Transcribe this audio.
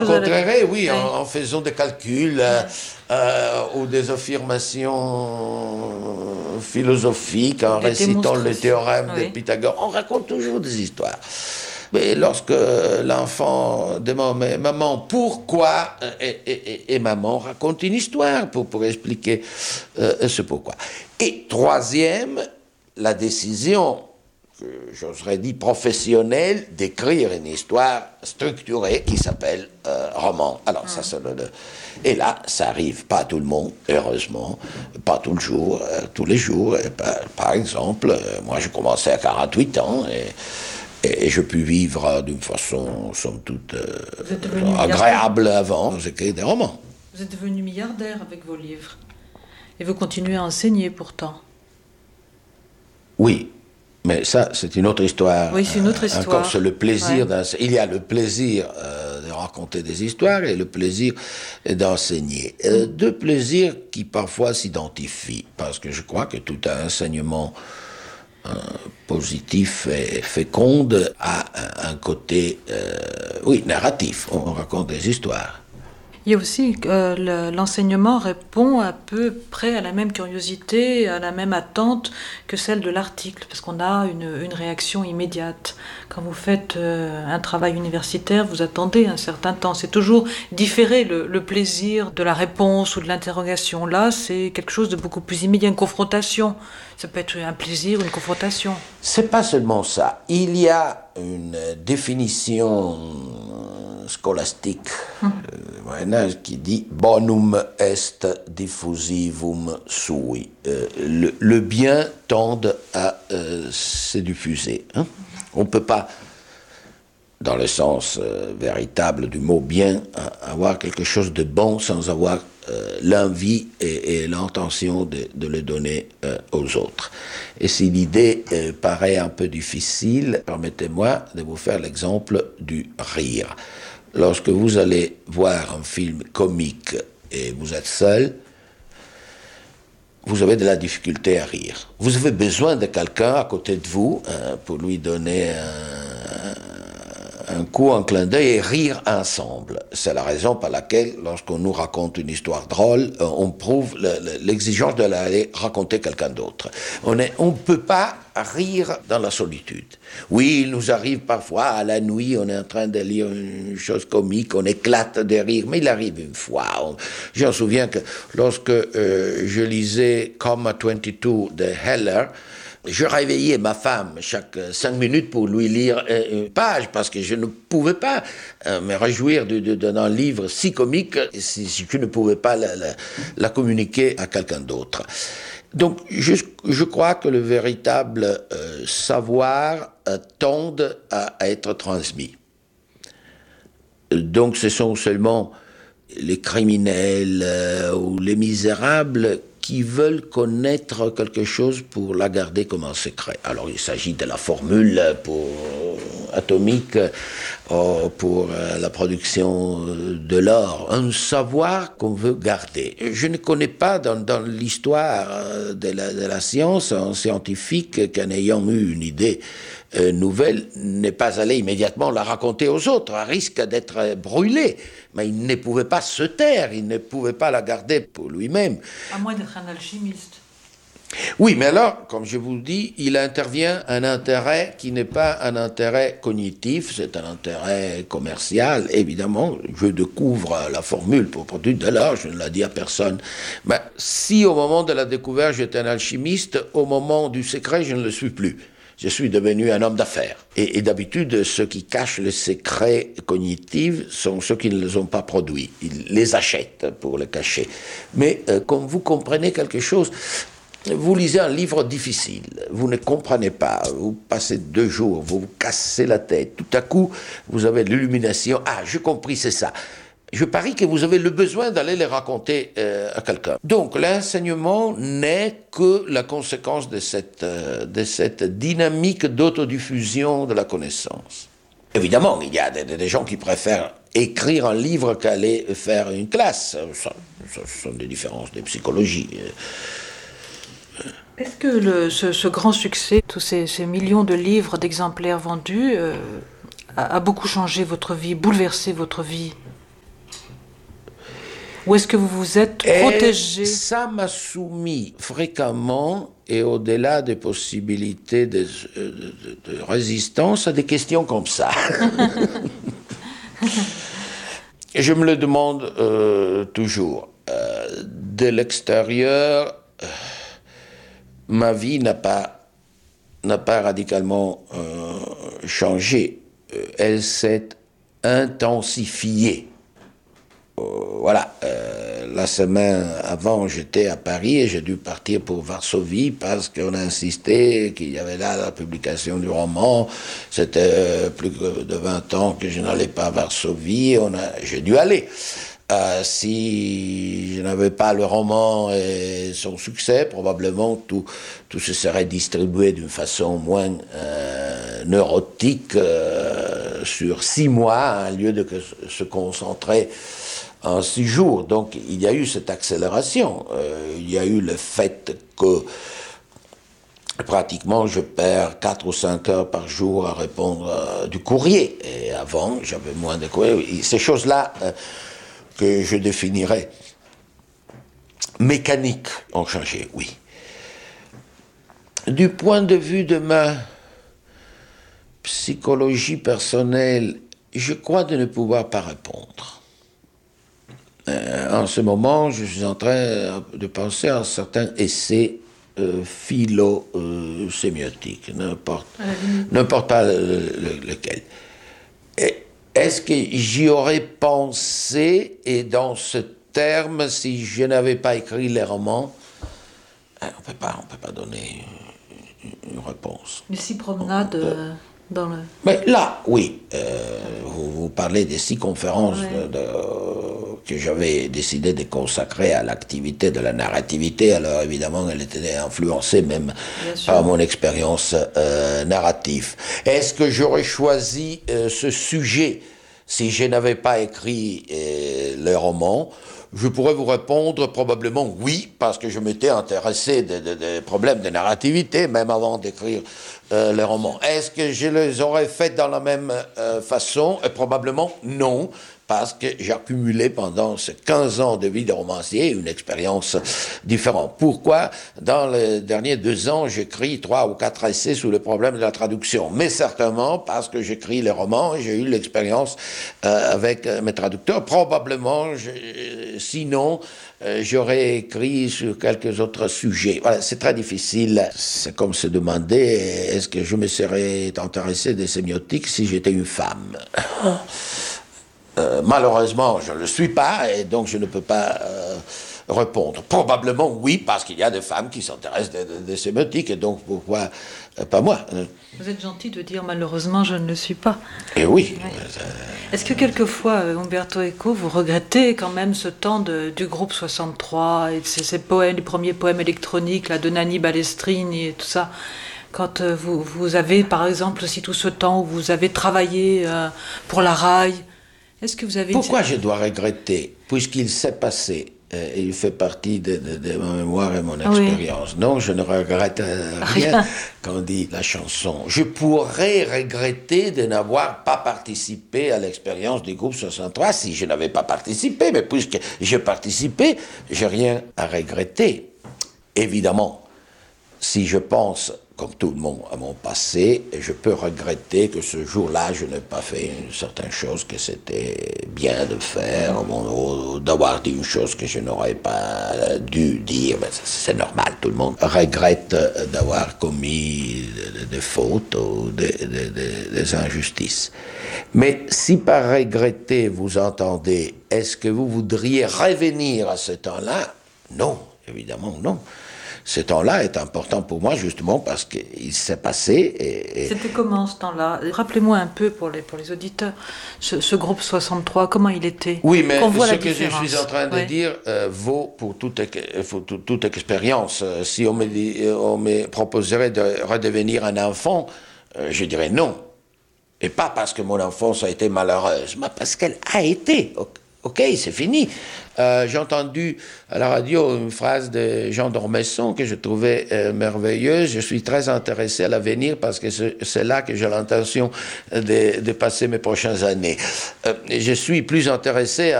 Contrerait, oui, en faisant des calculs ou des affirmations philosophiques, en Des récitant le démonstrations. théorème de Oui. Pythagore. On raconte toujours des histoires. Mais lorsque l'enfant demande, mais maman, pourquoi et maman raconte une histoire pour expliquer ce pourquoi. Et troisième, la décision, j'oserais dire professionnelle, d'écrire une histoire structurée qui s'appelle roman. Alors ça, c'est et là, ça arrive pas à tout le monde, heureusement, pas tout le jour, tous les jours. Et par exemple, moi, j'ai commencé à 48 ans et je puis vivre d'une façon, somme toute, agréable avant. J'écris des romans. Vous êtes devenu milliardaire avec vos livres. Et vous continuez à enseigner pourtant. Oui, mais ça, c'est une autre histoire. Oui, c'est une autre histoire. Encore, c'est le plaisir. Ouais. Il y a le plaisir de raconter des histoires et le plaisir d'enseigner. Deux plaisirs qui parfois s'identifient, parce que je crois que tout enseignement positif et féconde a un côté, oui, narratif. On raconte des histoires. Il y a aussi que l'enseignement répond à peu près à la même curiosité, à la même attente que celle de l'article, parce qu'on a une réaction immédiate. Quand vous faites un travail universitaire, vous attendez un certain temps. C'est toujours différé le plaisir de la réponse ou de l'interrogation. Là, c'est quelque chose de beaucoup plus immédiat, une confrontation. Ça peut être un plaisir, une confrontation. C'est pas seulement ça. Il y a une définition scolastique Moyen Âge qui dit bonum est diffusivum sui. Le bien tende à se diffuser. Hein? On ne peut pas, dans le sens véritable du mot bien, avoir quelque chose de bon sans avoir l'envie et l'intention de le donner aux autres. Et si l'idée paraît un peu difficile, permettez-moi de vous faire l'exemple du rire. Lorsque vous allez voir un film comique et vous êtes seul, vous avez de la difficulté à rire. Vous avez besoin de quelqu'un à côté de vous pour lui donner un coup, un clin d'œil et rire ensemble. C'est la raison par laquelle, lorsqu'on nous raconte une histoire drôle, on prouve l'exigence de l'aller raconter quelqu'un d'autre. On ne peut pas rire dans la solitude. Oui, il nous arrive parfois, à la nuit, on est en train de lire une chose comique, on éclate de rire, mais il arrive une fois. Je me souviens que lorsque je lisais Comma 22 de Heller, je réveillais ma femme chaque 5 minutes pour lui lire une page, parce que je ne pouvais pas me réjouir d'un livre si comique si je ne pouvais pas la communiquer à quelqu'un d'autre. Donc, je crois que le véritable savoir tend à être transmis. Donc, ce sont seulement les criminels ou les misérables qui veulent connaître quelque chose pour la garder comme un secret. Alors il s'agit de la formule atomique pour la production de l'or, un savoir qu'on veut garder. Je ne connais pas dans l'histoire de la science un scientifique qu'en ayant eu une idée nouvelle n'est pas allé immédiatement la raconter aux autres, à risque d'être brûlé. Mais il ne pouvait pas se taire, il ne pouvait pas la garder pour lui-même. À moins d'être un alchimiste. Oui, mais alors, comme je vous le dis, il intervient un intérêt qui n'est pas un intérêt cognitif, c'est un intérêt commercial. Évidemment, je découvre la formule pour produire de l'or, je ne la dis à personne. Mais si au moment de la découverte j'étais un alchimiste, au moment du secret, je ne le suis plus. Je suis devenu un homme d'affaires. Et d'habitude, ceux qui cachent les secrets cognitifs sont ceux qui ne les ont pas produits. Ils les achètent pour les cacher. Mais comme vous comprenez quelque chose, vous lisez un livre difficile, vous ne comprenez pas, vous passez 2 jours, vous vous cassez la tête, tout à coup, vous avez l'illumination, ah, j'ai compris, c'est ça. Je parie que vous avez le besoin d'aller les raconter à quelqu'un. Donc l'enseignement n'est que la conséquence de cette dynamique d'autodiffusion de la connaissance. Évidemment, il y a des gens qui préfèrent écrire un livre qu'aller faire une classe. Ça, ce sont des différences de psychologie. Est-ce que ce grand succès, tous ces millions de livres, d'exemplaires vendus, a beaucoup changé votre vie, bouleversé votre vie ? Ou est-ce que vous vous êtes protégé? Ça m'a soumis fréquemment et au-delà des possibilités de résistance à des questions comme ça. Je me le demande toujours. De l'extérieur, ma vie n'a pas radicalement changé. Elle s'est intensifiée. Voilà, la semaine avant, j'étais à Paris et j'ai dû partir pour Varsovie parce qu'on a insisté qu'il y avait là la publication du roman. C'était plus de 20 ans que je n'allais pas à Varsovie. J'ai dû aller. Si je n'avais pas le roman et son succès, probablement tout se serait distribué d'une façon moins neurotique sur 6 mois, au lieu de se concentrer en 6 jours. Donc il y a eu cette accélération. Il y a eu le fait que pratiquement je perds 4 ou 5 heures par jour à répondre du courrier. Et avant, j'avais moins de courrier. Ces choses-là que je définirais mécaniques ont changé, oui. Du point de vue de ma psychologie personnelle, je crois de ne pouvoir pas répondre. En ce moment, je suis en train de penser à un certain essai philo-sémiotique, n'importe pas lequel. Est-ce que j'y aurais pensé, et dans ce terme, si je n'avais pas écrit les romans, on ne peut pas donner une réponse. Les 6 promenades dans le... Mais là, oui, vous parlez des 6 conférences que j'avais décidé de consacrer à l'activité de la narrativité. Alors évidemment, elle était influencée même par mon expérience narrative. Est-ce que j'aurais choisi ce sujet si je n'avais pas écrit les romans? Je pourrais vous répondre probablement oui, parce que je m'étais intéressé des problèmes de narrativité, même avant d'écrire les romans. Est-ce que je les aurais faits dans la même façon? Probablement non, parce que j'ai accumulé pendant ces 15 ans de vie de romancier une expérience différente. Pourquoi? Dans les derniers 2 ans, j'écris 3 ou 4 essais sur le problème de la traduction. Mais certainement parce que j'écris les romans et j'ai eu l'expérience avec mes traducteurs. Probablement, sinon, j'aurais écrit sur quelques autres sujets. Voilà, c'est très difficile. C'est comme se demander, est-ce que je me serais intéressé des sémiotiques si j'étais une femme? Malheureusement, je ne le suis pas et donc je ne peux pas répondre. Probablement oui, parce qu'il y a des femmes qui s'intéressent des sémiotiques et donc pourquoi pas moi? Vous êtes gentil de dire malheureusement je ne le suis pas. Et oui. Ouais. Est-ce que quelquefois, Umberto Eco, vous regrettez quand même ce temps du groupe 63 et ces poèmes, les premiers poèmes électroniques là, de Nanni Balestrini et tout ça? Quand vous avez par exemple aussi tout ce temps où vous avez travaillé pour la RAI, est-ce que vous avez... Pourquoi je dois regretter? Puisqu'il s'est passé, il fait partie de ma mémoire et mon expérience. Non, je ne regrette rien quand dit la chanson. Je pourrais regretter de n'avoir pas participé à l'expérience du groupe 63 si je n'avais pas participé, mais puisque j'ai participé, j'ai rien à regretter. Évidemment, si je pense, comme tout le monde, à mon passé, je peux regretter que ce jour-là, je n'ai pas fait une certaine chose que c'était bien de faire, ou d'avoir dit une chose que je n'aurais pas dû dire. Mais c'est normal, tout le monde regrette d'avoir commis des fautes ou des injustices. Mais si par regretter vous entendez, est-ce que vous voudriez revenir à ce temps-là? Non, évidemment non. Ce temps-là est important pour moi justement parce qu'il s'est passé. C'était comment ce temps-là? Rappelez-moi un peu pour les auditeurs, ce groupe 63, comment il était? Oui, mais ce que je suis en train de dire vaut pour toute expérience. Si on me proposerait de redevenir un enfant, je dirais non. Et pas parce que mon enfance a été malheureuse, mais parce qu'elle a été. Ok, c'est fini. J'ai entendu à la radio une phrase de Jean d'Ormesson que je trouvais merveilleuse. Je suis très intéressé à l'avenir parce que c'est là que j'ai l'intention de passer mes prochaines années. Je suis plus intéressé